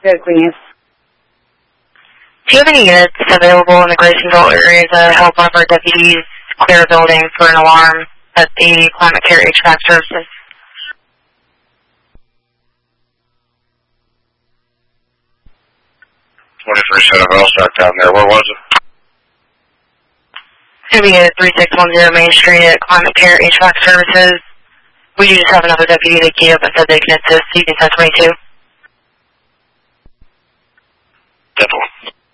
Good, Queenius. Do you have any units available in the Graysonville area to help one of our deputies clear a building for an alarm at the Climate Care HVAC services? Set of L-Stock down there. Where was it? It's going to be at 3610 Main Street at Climate Care HVAC Services. We just have another deputy that keyed up and said they can assist. You can send 22. Definitely.